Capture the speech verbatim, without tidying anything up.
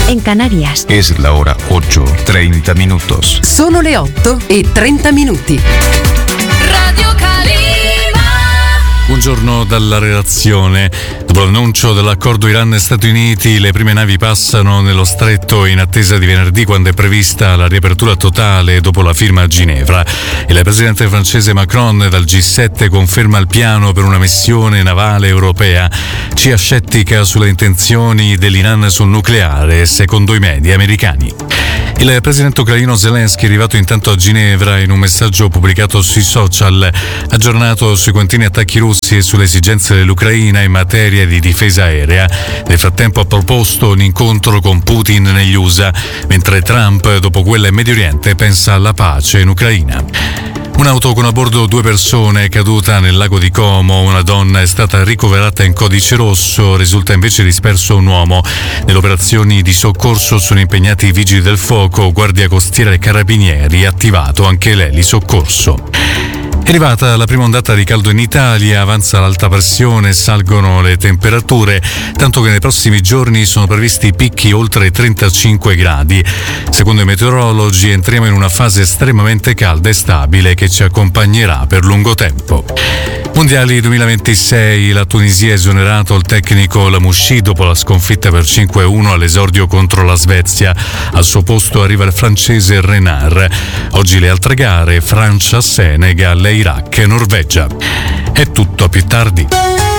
en Canarias. Es la hora ocho, treinta minutos. Sono le otto e trenta minuti. Radio Calima. Buongiorno dalla redazione. Dopo l'annuncio dell'accordo Iran-Stati Uniti, le prime navi passano nello stretto in attesa di venerdì, quando è prevista la riapertura totale dopo la firma a Ginevra. Il presidente francese Macron dal G sette conferma il piano per una missione navale europea. C I A scettica sulle intenzioni dell'Iran sul nucleare, secondo i media americani. Il presidente ucraino Zelensky, arrivato intanto a Ginevra, in un messaggio pubblicato sui social, aggiornato sui continui attacchi russi e sulle esigenze dell'Ucraina in materia di difesa aerea. Nel frattempo ha proposto un incontro con Putin negli U S A, mentre Trump, dopo quella in Medio Oriente, pensa alla pace in Ucraina. Un'auto con a bordo due persone è caduta nel lago di Como, una donna è stata ricoverata in codice rosso, risulta invece disperso un uomo. Nelle operazioni di soccorso sono impegnati i vigili del fuoco, guardia costiera e carabinieri, attivato anche l'eli soccorso. È arrivata la prima ondata di caldo in Italia, avanza l'alta pressione, salgono le temperature, tanto che nei prossimi giorni sono previsti picchi oltre i trentacinque gradi. Secondo i meteorologi entriamo in una fase estremamente calda e stabile che ci accompagnerà per lungo tempo. Mondiali duemilaventisei, la Tunisia ha esonerato il tecnico Lamouchi dopo la sconfitta per cinque a uno all'esordio contro la Svezia. Al suo posto arriva il francese Renard. Oggi le altre gare: Francia, Senegal, Iraq e Norvegia. È tutto, a più tardi.